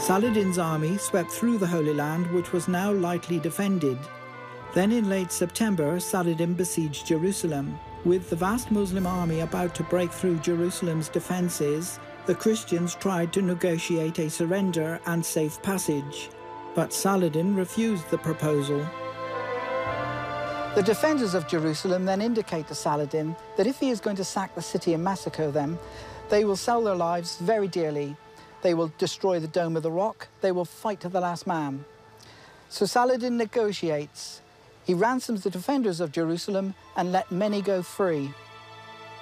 Saladin's army swept through the Holy Land, which was now lightly defended. Then in late September, Saladin besieged Jerusalem. With the vast Muslim army about to break through Jerusalem's defences, the Christians tried to negotiate a surrender and safe passage. But Saladin refused the proposal. The defenders of Jerusalem then indicate to Saladin that if he is going to sack the city and massacre them, they will sell their lives very dearly. They will destroy the Dome of the Rock. They will fight to the last man. So Saladin negotiates. He ransoms the defenders of Jerusalem and let many go free.